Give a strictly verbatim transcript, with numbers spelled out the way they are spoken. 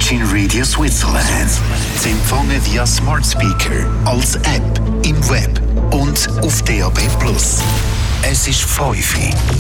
Virgin Radio Switzerland. Sie empfangen via Smart Speaker, als App, im Web und auf D A B plus. Es ist fünf Uhr.